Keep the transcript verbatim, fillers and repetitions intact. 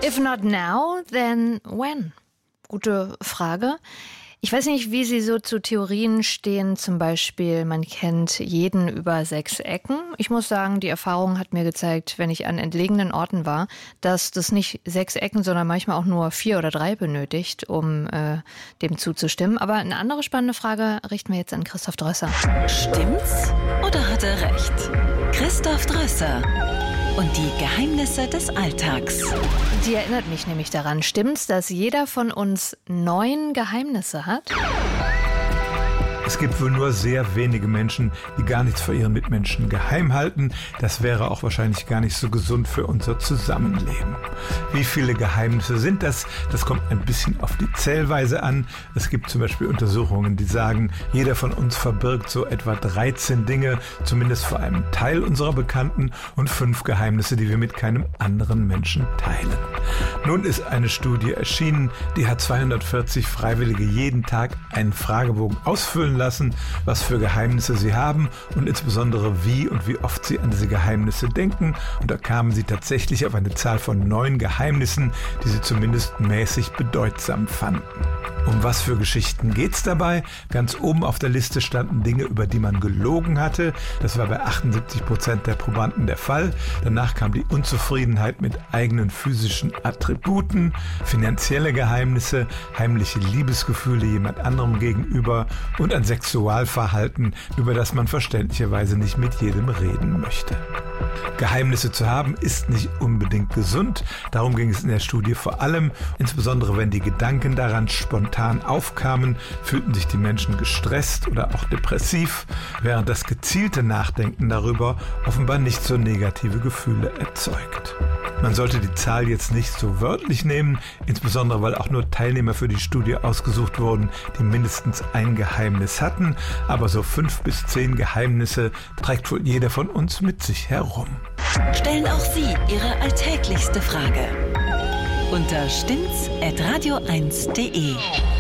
If not now, then when? Gute Frage. Ich weiß nicht, wie Sie so zu Theorien stehen, zum Beispiel, man kennt jeden über sechs Ecken. Ich muss sagen, die Erfahrung hat mir gezeigt, wenn ich an entlegenen Orten war, dass das nicht sechs Ecken, sondern manchmal auch nur vier oder drei benötigt, um äh, dem zuzustimmen. Aber eine andere spannende Frage richten wir jetzt an Christoph Drösser. Stimmt's oder hat er recht? Christoph Drösser und die Geheimnisse des Alltags. Die erinnert mich nämlich daran. Stimmt's, dass jeder von uns neun Geheimnisse hat? Es gibt wohl nur sehr wenige Menschen, die gar nichts vor ihren Mitmenschen geheim halten. Das wäre auch wahrscheinlich gar nicht so gesund für unser Zusammenleben. Wie viele Geheimnisse sind das? Das kommt ein bisschen auf die Zählweise an. Es gibt zum Beispiel Untersuchungen, die sagen, jeder von uns verbirgt so etwa dreizehn Dinge, zumindest vor einem Teil unserer Bekannten, und fünf Geheimnisse, die wir mit keinem anderen Menschen teilen. Nun ist eine Studie erschienen, die hat zweihundertvierzig Freiwillige jeden Tag einen Fragebogen ausfüllen lassen, was für Geheimnisse sie haben und insbesondere wie und wie oft sie an diese Geheimnisse denken. Und da kamen sie tatsächlich auf eine Zahl von neun Geheimnissen, die sie zumindest mäßig bedeutsam fanden. Um was für Geschichten geht's dabei? Ganz oben auf der Liste standen Dinge, über die man gelogen hatte. Das war bei achtundsiebzig Prozent der Probanden der Fall. Danach kam die Unzufriedenheit mit eigenen physischen Attributen, finanzielle Geheimnisse, heimliche Liebesgefühle jemand anderem gegenüber und ein Sexualverhalten, über das man verständlicherweise nicht mit jedem reden möchte. Geheimnisse zu haben ist nicht unbedingt gesund. Darum ging es in der Studie vor allem. Insbesondere wenn die Gedanken daran spontan aufkamen, fühlten sich die Menschen gestresst oder auch depressiv, während das gezielte Nachdenken darüber offenbar nicht so negative Gefühle erzeugt. Man sollte die Zahl jetzt nicht so wörtlich nehmen, insbesondere weil auch nur Teilnehmer für die Studie ausgesucht wurden, die mindestens ein Geheimnis hatten. Aber so fünf bis zehn Geheimnisse trägt wohl jeder von uns mit sich herum. Stellen auch Sie Ihre alltäglichste Frage unter stimmt's at radio eins punkt de.